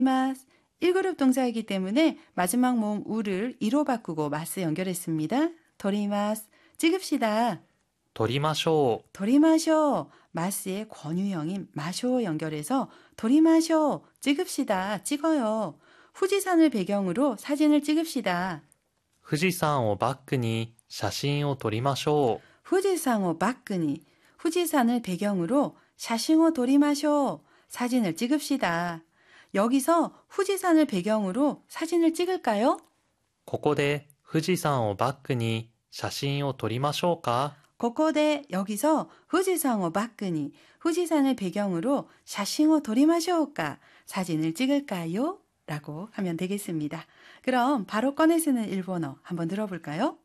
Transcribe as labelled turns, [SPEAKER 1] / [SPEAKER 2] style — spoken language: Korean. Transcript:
[SPEAKER 1] 마스. 1그룹 동사이기 때문에 마지막 모음 우를 이로 바꾸고 마스 연결했습니다. 도리마스. 찍읍시다.
[SPEAKER 2] 取りましょ
[SPEAKER 1] 도리마쇼. 마스의 권유형인 마쇼 연결해서 도리마쇼. 찍읍시다. 찍어요. 후지산을 배경으로 사진을 찍읍시다.
[SPEAKER 2] う。富士山をバックに写真を撮りましょ
[SPEAKER 1] 후지산호 바꾸니. 후지산을 배경으로 샤싱호 도리마쇼. 사진을 찍읍시다. 여기서 후지산을 배경으로 사진을 찍을까요?
[SPEAKER 2] う。ここで富士山をバックに写真を撮りましょうか
[SPEAKER 1] 고코데 여기서 후지산호 바꾸니. 후지산을 배경으로 샤싱호 도리마쇼까. 사진을 찍을까요? 라고 하면 되겠습니다. 그럼 바로 꺼내 쓰는 일본어 한번 들어볼까요?